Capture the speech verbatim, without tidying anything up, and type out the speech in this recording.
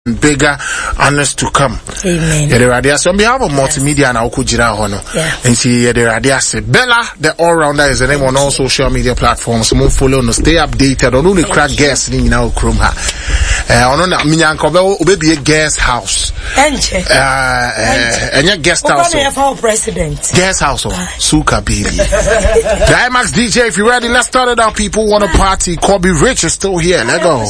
bigger honors to come. Amen. Yeah, the radius on behalf of multimedia and Okujira Hono. And see yeah, the radius Bella, the all rounder is the name on all social media platforms. So follow no stay updated on only crack guests in now Chrome ha. Uh on na minyanko be be a guest house. Enche. Uh and your guest house. Our president. Guest house Suka baby. The IMAX D J, if you're ready, let's start it out. People want to party. Kobe Rich is still here. Let go.